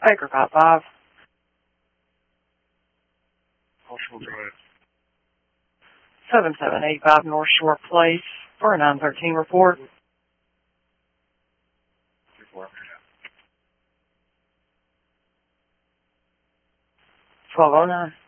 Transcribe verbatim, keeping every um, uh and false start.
Baker got five. North Shore Drive. seven seven eight five North Shore Place for a nine thirteen report. twelve oh nine.